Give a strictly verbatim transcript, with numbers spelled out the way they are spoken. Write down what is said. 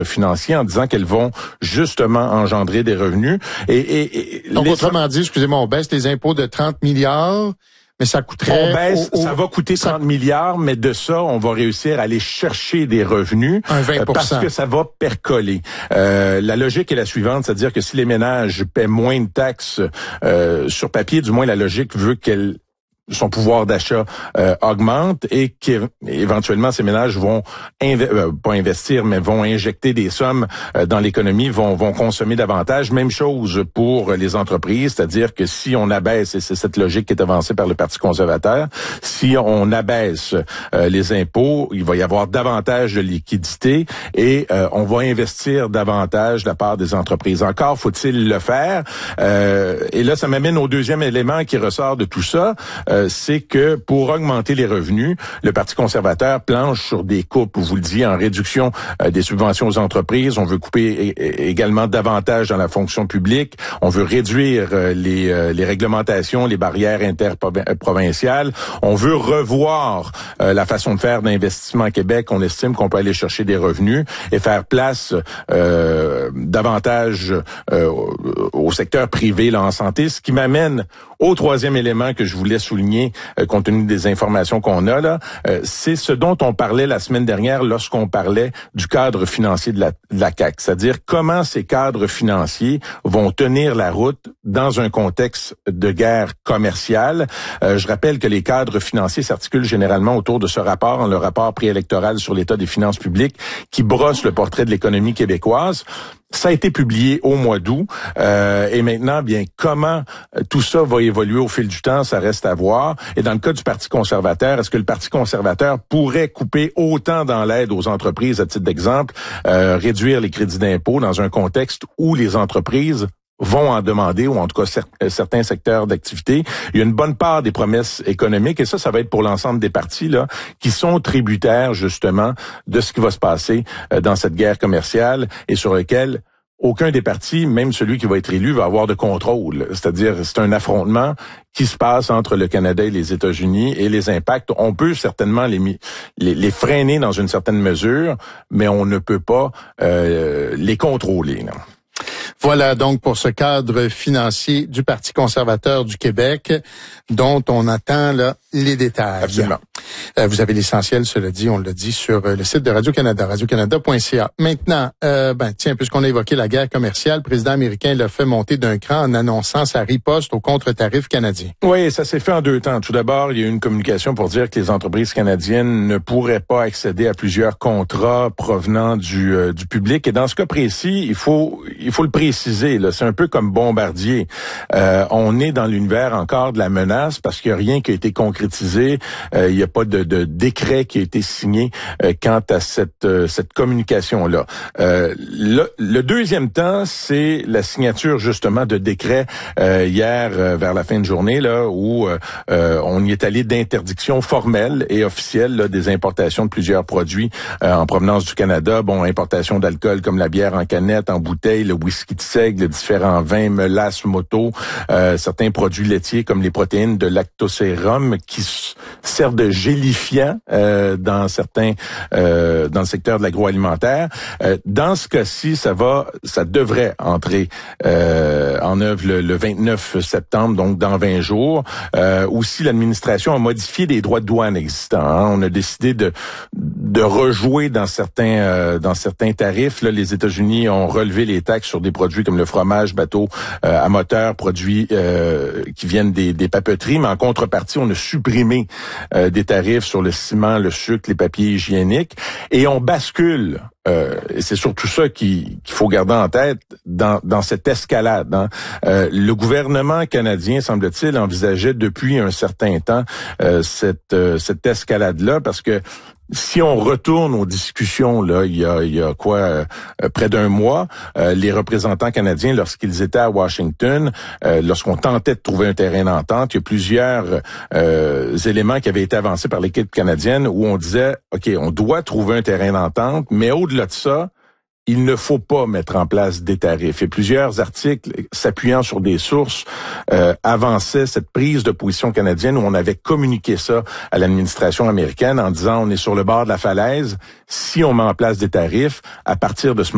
financiers en disant qu'elles vont justement engendrer des revenus. Et, et, et Donc, les... autrement dit, excusez-moi, on baisse les impôts de trente milliards, mais ça coûterait... On baisse, au, au... ça va coûter trente ça... milliards, mais de ça, on va réussir à aller chercher des revenus. Un vingt pour cent. Parce que ça va percoler. Euh, la logique est la suivante, c'est-à-dire que si les ménages paient moins de taxes euh, sur papier, du moins la logique veut qu'elles son pouvoir d'achat euh, augmente et qu'éventuellement ces ménages vont inv- euh, pas investir mais vont injecter des sommes euh, dans l'économie, vont vont consommer davantage. Même chose pour les entreprises, c'est-à-dire que si on abaisse, et c'est cette logique qui est avancée par le Parti conservateur, si on abaisse euh, les impôts, il va y avoir davantage de liquidités et euh, on va investir davantage de la part des entreprises. Encore faut-il le faire. Euh, et là, ça m'amène au deuxième élément qui ressort de tout ça. Euh, c'est que pour augmenter les revenus, le Parti conservateur planche sur des coupes, vous le dites, en réduction euh, des subventions aux entreprises. On veut couper é- également davantage dans la fonction publique. On veut réduire euh, les, euh, les réglementations, les barrières interprovinciales. On veut revoir euh, la façon de faire d'investissement à Québec. On estime qu'on peut aller chercher des revenus et faire place euh, davantage euh, au secteur privé là, en santé, ce qui m'amène au troisième élément que je voulais souligner, euh, compte tenu des informations qu'on a là, euh, c'est ce dont on parlait la semaine dernière lorsqu'on parlait du cadre financier de la, de la C A Q, c'est-à-dire comment ces cadres financiers vont tenir la route dans un contexte de guerre commerciale. Euh, je rappelle que les cadres financiers s'articulent généralement autour de ce rapport, le rapport préélectoral sur l'état des finances publiques, qui brosse le portrait de l'économie québécoise. Ça a été publié au mois d'août euh, et maintenant, bien, comment tout ça va évoluer au fil du temps, ça reste à voir. Et dans le cas du Parti conservateur, est-ce que le Parti conservateur pourrait couper autant dans l'aide aux entreprises, à titre d'exemple, euh, réduire les crédits d'impôt dans un contexte où les entreprises vont en demander, ou en tout cas cer- certains secteurs d'activité. Il y a une bonne part des promesses économiques, et ça, ça va être pour l'ensemble des partis là, qui sont tributaires justement de ce qui va se passer euh, dans cette guerre commerciale et sur lequel aucun des partis, même celui qui va être élu, va avoir de contrôle. C'est-à-dire, c'est un affrontement qui se passe entre le Canada et les États-Unis, et les impacts, on peut certainement les, les, les freiner dans une certaine mesure, mais on ne peut pas euh, les contrôler. Non? Voilà donc pour ce cadre financier du Parti conservateur du Québec dont on attend là les détails. Absolument. Euh, vous avez l'essentiel, cela dit, on l'a dit sur euh, le site de Radio-Canada, radio canada point c a. Maintenant, euh, ben tiens, puisqu'on a évoqué la guerre commerciale, le président américain l'a fait monter d'un cran en annonçant sa riposte aux contre-tarifs canadiens. Oui, ça s'est fait en deux temps. Tout d'abord, il y a eu une communication pour dire que les entreprises canadiennes ne pourraient pas accéder à plusieurs contrats provenant du, euh, du public. Et dans ce cas précis, il faut il faut le préciser, là, c'est un peu comme Bombardier. Euh, on est dans l'univers encore de la menace parce qu'il n'y a rien qui a été concrétisé. Euh, il n'y a pas de, de décret qui a été signé euh, quant à cette, euh, cette communication-là. Euh, le, le deuxième temps, c'est la signature justement de décret euh, hier euh, vers la fin de journée là où euh, euh, on y est allé d'interdiction formelle et officielle là, des importations de plusieurs produits euh, en provenance du Canada. Bon, importation d'alcool comme la bière en canette, en bouteille, le whisky de seigle, différents vins, mélasse, moto, euh, certains produits laitiers comme les protéines de lactosérum qui s- servent de gélifiant euh, dans certains euh, dans le secteur de l'agroalimentaire. Euh, dans ce cas-ci, ça va, ça devrait entrer euh, en œuvre le, le vingt-neuf septembre, donc dans vingt jours. Euh, aussi, l'administration a modifié les droits de douane existants. Hein. On a décidé de de rejouer dans certains euh, dans certains tarifs. Là, les États-Unis ont relevé les taxes sur des produits comme le fromage, bateau euh, à moteur, produits euh, qui viennent des, des papeteries, mais en contrepartie, on a supprimé euh, des tarifs sur le ciment, le sucre, les papiers hygiéniques, et on bascule. Euh, et c'est surtout ça qui, qu'il faut garder en tête dans, dans cette escalade. Hein. Euh, le gouvernement canadien, semble-t-il, envisageait depuis un certain temps euh, cette, euh, cette escalade-là, parce que si on retourne aux discussions, là, il y a, il y a quoi, euh, près d'un mois, euh, les représentants canadiens, lorsqu'ils étaient à Washington, euh, lorsqu'on tentait de trouver un terrain d'entente, il y a plusieurs euh, éléments qui avaient été avancés par l'équipe canadienne où on disait, OK, on doit trouver un terrain d'entente, mais au-delà de ça, il ne faut pas mettre en place des tarifs. Et plusieurs articles, s'appuyant sur des sources, euh, avançaient cette prise de position canadienne où on avait communiqué ça à l'administration américaine en disant on est sur le bord de la falaise. Si on met en place des tarifs, à partir de ce